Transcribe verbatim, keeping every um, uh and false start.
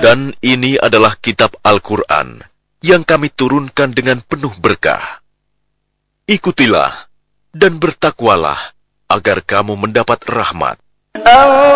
Dan ini adalah kitab Al-Quran yang kami turunkan dengan penuh berkah. Ikutilah dan bertakwalah agar kamu mendapat rahmat.